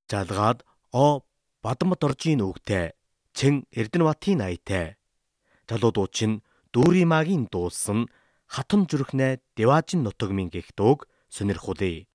жалгаад Бадамбат оржийн үгтэй чин Эрдэнэбатын аятай. Жалуудууд чинь Дүүримагийн дуулсан хатан зүрхнээ Деважин нутагмын гих дууг сонирхуулъя.